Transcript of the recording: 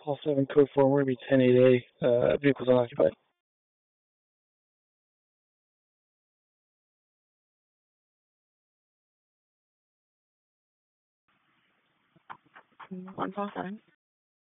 Hall 7 code 4, we're going to be 10-8A, vehicles unoccupied. On Hall 7.